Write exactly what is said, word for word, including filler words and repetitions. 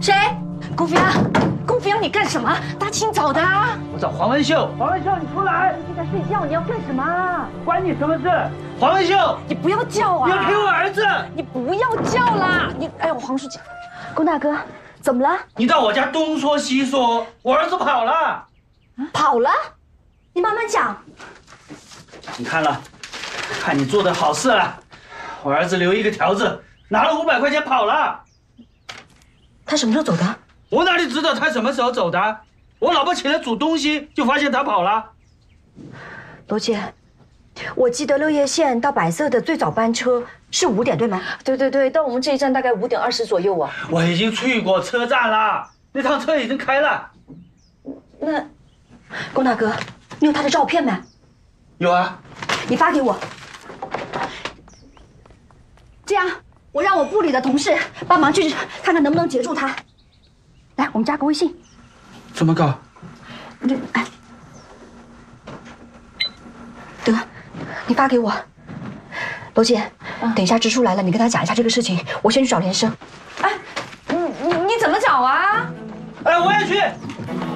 谁？龚飞扬，龚飞扬，你干什么？大清早的啊！ 我找黄文秀，黄文秀，你出来！ 你在睡觉，你要干什么？ 关你什么事？黄文秀， 你不要叫啊！ 你要陪我儿子！ 你不要叫啦！你，哎呦，黄书记，龚大哥，怎么了？ 你到我家东说西说，我儿子跑了。 跑了？你慢慢讲。 你看了，看你做的好事了。我儿子留一个条子，拿了五百块钱跑了。 他什么时候走的？ 我哪里知道他什么时候走的？我老婆起来煮东西，就发现他跑了。 罗姐，我记得乐业县到百色的最早班车是五点，对吗？对对对，到我们这一站大概五点二十左右啊。 我已经去过车站了，那趟车已经开了。 那，龚大哥，你有他的照片没？ 有啊， 你发给我。这样，我让我部里的同事帮忙去看看能不能截住他。来，我们加个微信。 怎么搞？ 这哎，得，你发给我。罗姐，等一下支书来了，你跟他讲一下这个事情。我先去找连生。哎，你你你怎么找啊？ 哎，我也去。